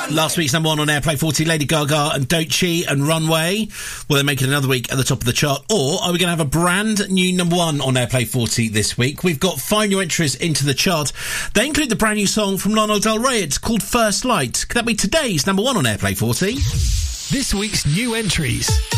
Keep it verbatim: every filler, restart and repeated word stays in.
Last week's number one on Airplay forty, Lady Gaga and Doechii and Runway. Will they make it another week at the top of the chart? Or are we going to have a brand new number one on Airplay forty this week? We've got five new entries into the chart. They include the brand new song from Lana Del Rey. It's called First Light. Could that be today's number one on Airplay forty? This week's new entries.